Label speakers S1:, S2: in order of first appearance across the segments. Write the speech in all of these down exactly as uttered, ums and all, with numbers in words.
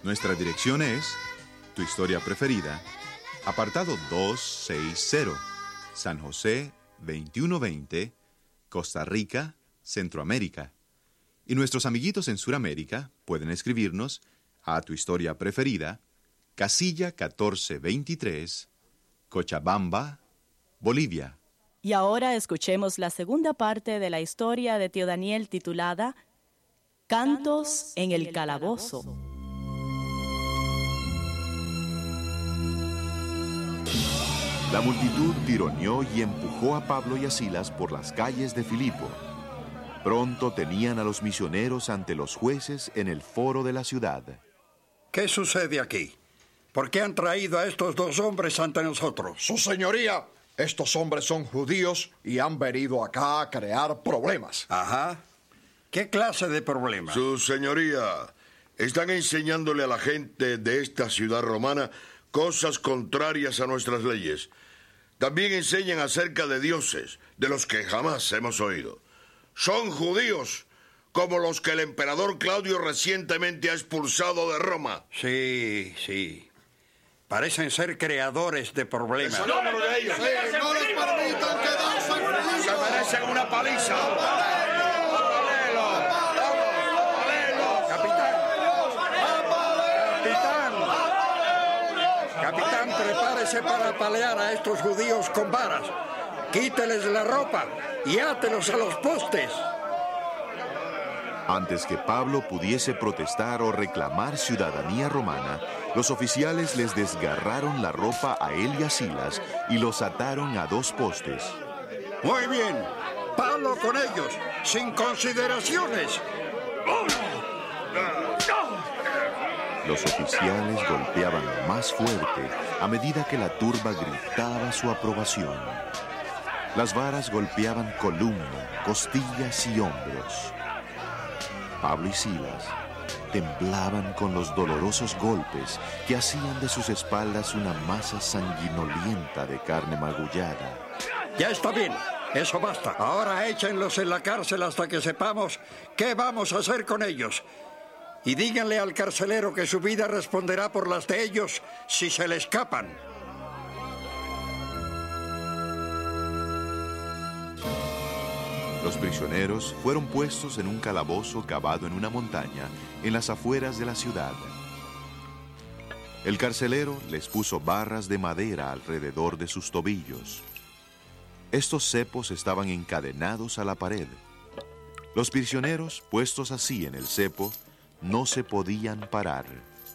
S1: Nuestra dirección es Tu Historia Preferida, apartado doscientos sesenta, San José veintiuno veinte, Costa Rica, Centroamérica. Y nuestros amiguitos en Sudamérica pueden escribirnos a Tu Historia Preferida, casilla catorce veintitrés, Cochabamba, Bolivia.
S2: Y ahora escuchemos la segunda parte de la historia de tío Daniel titulada Cantos en el Calabozo.
S3: La multitud tironeó y empujó a Pablo y a Silas por las calles de Filipo. Pronto tenían a los misioneros ante los jueces en el foro de la ciudad.
S4: ¿Qué sucede aquí? ¿Por qué han traído a estos dos hombres ante nosotros?
S5: Su señoría, estos hombres son judíos y han venido acá a crear problemas.
S4: Ajá. ¿Qué clase de problemas?
S6: Su señoría, están enseñándole a la gente de esta ciudad romana cosas contrarias a nuestras leyes. También enseñan acerca de dioses, de los que jamás hemos oído. Son judíos, como los que el emperador Claudio recientemente ha expulsado de Roma.
S4: Sí, sí. Parecen ser creadores de problemas.
S6: ¡Eso no, no, de ellos!
S5: Sí, no les permitan quedarse fríos.
S6: ¡Se merecen una paliza!
S4: Capitán, prepárese para apalear a estos judíos con varas. Quíteles la ropa y átelos a los postes.
S3: Antes que Pablo pudiese protestar o reclamar ciudadanía romana, los oficiales les desgarraron la ropa a él y a Silas y los ataron a dos postes.
S4: Muy bien, Pablo con ellos, sin consideraciones.
S3: Los oficiales golpeaban más fuerte a medida que la turba gritaba su aprobación. Las varas golpeaban columna, costillas y hombros. Pablo y Silas temblaban con los dolorosos golpes que hacían de sus espaldas una masa sanguinolienta de carne magullada.
S4: Ya está bien, eso basta. Ahora échenlos en la cárcel hasta que sepamos qué vamos a hacer con ellos. Y díganle al carcelero que su vida responderá por las de ellos si se le escapan.
S3: Los prisioneros fueron puestos en un calabozo cavado en una montaña en las afueras de la ciudad. El carcelero les puso barras de madera alrededor de sus tobillos. Estos cepos estaban encadenados a la pared. Los prisioneros, puestos así en el cepo, no se podían parar.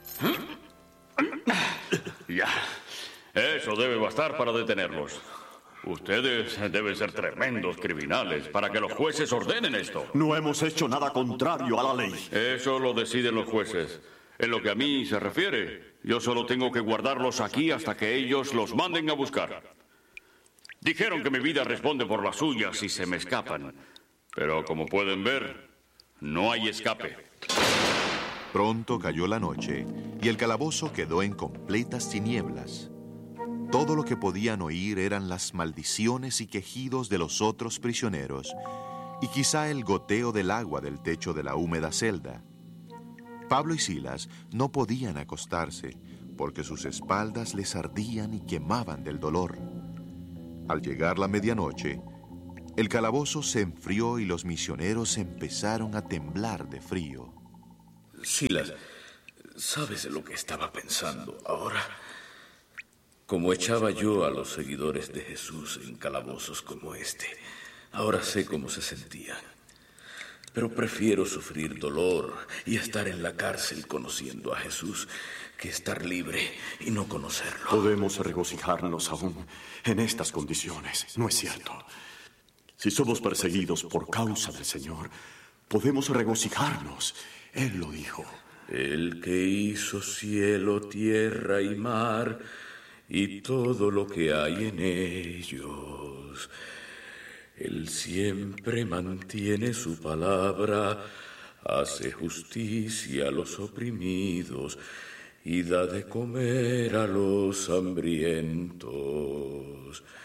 S7: Ya, eso debe bastar para detenerlos. Ustedes deben ser tremendos criminales para que los jueces ordenen esto.
S8: No hemos hecho nada contrario a la ley.
S7: Eso lo deciden los jueces. En lo que a mí se refiere, yo solo tengo que guardarlos aquí hasta que ellos los manden a buscar. Dijeron que mi vida responde por las suyas si se me escapan. Pero como pueden ver, no hay escape.
S3: Pronto cayó la noche y el calabozo quedó en completas tinieblas. Todo lo que podían oír eran las maldiciones y quejidos de los otros prisioneros y quizá el goteo del agua del techo de la húmeda celda. Pablo y Silas no podían acostarse porque sus espaldas les ardían y quemaban del dolor. Al llegar la medianoche, el calabozo se enfrió y los misioneros empezaron a temblar de frío.
S9: Silas, ¿sabes lo que estaba pensando ahora? Como echaba yo a los seguidores de Jesús en calabozos como este, ahora sé cómo se sentían. Pero prefiero sufrir dolor y estar en la cárcel conociendo a Jesús que estar libre y no conocerlo.
S8: Podemos regocijarnos aún en estas condiciones, ¿no es cierto? Si somos perseguidos por causa del Señor, podemos regocijarnos. Él lo dijo.
S9: El que hizo cielo, tierra y mar y todo lo que hay en ellos. Él siempre mantiene su palabra, hace justicia a los oprimidos y da de comer a los hambrientos.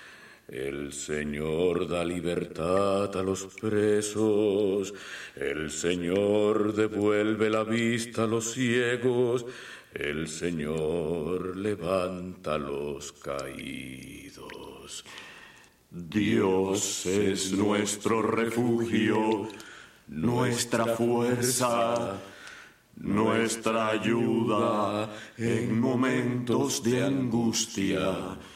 S9: El Señor da libertad a los presos, el Señor devuelve la vista a los ciegos, el Señor levanta a los caídos.
S8: Dios es nuestro refugio, nuestra fuerza, nuestra ayuda en momentos de angustia.